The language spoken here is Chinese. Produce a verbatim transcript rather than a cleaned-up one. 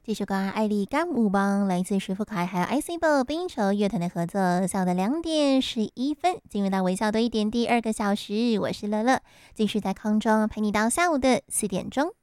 继续关爱丽干舞帮来自徐福凯还有 I C 波冰球乐团的合作，下午的两点十一分，进入到微笑多一点第二个小时，我是乐乐，继续在空中陪你到下午的四点钟。